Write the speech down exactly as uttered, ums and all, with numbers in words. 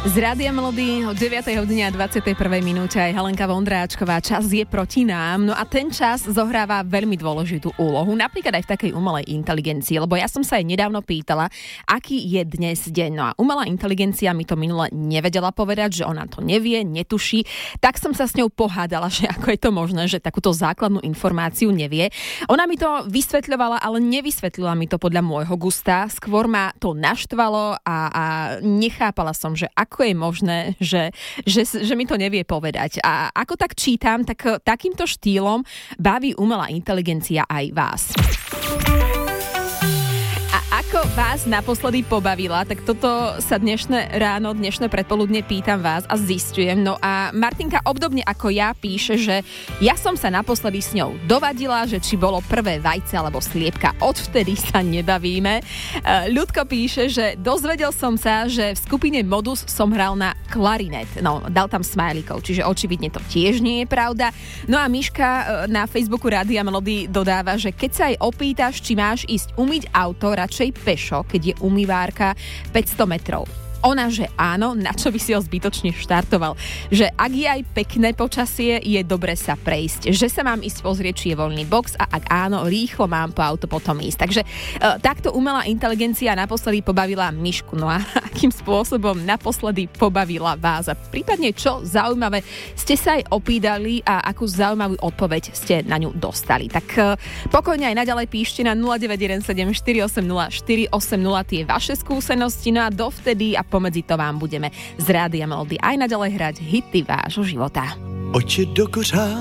Z Rádia Melody o deviatej hodine a dvadsiatej prvej minúte aj Helenka Vondráčková. Čas je proti nám, no a ten čas zohráva veľmi dôležitú úlohu, napríklad aj v takej umelej inteligencii, lebo ja som sa jej nedávno pýtala, aký je dnes deň. No a umelá inteligencia mi to minule nevedela povedať, že ona to nevie, netuší, tak som sa s ňou pohádala, že ako je to možné, že takúto základnú informáciu nevie. Ona mi to vysvetľovala, ale nevysvetlila mi to podľa môjho gusta, skôr ma to naštvalo a, a nechápala som, že ako je možné, že, že, že mi to nevie povedať. A ako tak čítam, tak takýmto štýlom baví umelá inteligencia aj vás. A ako vás naposledy pobavila, tak toto sa dnešné ráno, dnešné predpoludne pýtam vás a zistujem. No a Martinka obdobne ako ja píše, že ja som sa naposledy s ňou dovadila, že či bolo prvé vajce alebo sliepka, odvtedy sa nebavíme. Ľudko píše, že dozvedel som sa, že v skupine Modus som hral na klarinet. No, dal tam smajlikov, čiže očividne to tiež nie je pravda. No a Miška na Facebooku Rádia Melody dodáva, že keď sa jej opýtaš, či máš ísť umyť auto, radšej pešo, keď je umývárka päťsto metrov. Ona, že áno, na čo by si ho zbytočne štartoval. Že ak je aj pekné počasie, je dobre sa prejsť. Že sa mám ísť pozrieť, či je voľný box a ak áno, rýchlo mám po auto potom ísť. Takže e, takto umelá inteligencia naposledy pobavila Mišku. No a akým spôsobom naposledy pobavila vás? A prípadne čo zaujímavé ste sa aj opýtali a akú zaujímavú odpoveď ste na ňu dostali. Tak e, pokojne aj naďalej píšte na nula deväť jeden sedem štyri osem nula štyri osem nula tie vaše skúsenosti. No a dovtedy a pomedzi to vám budeme z Rádia Melody aj naďalej hrať hity vášho života. Oči do kořán.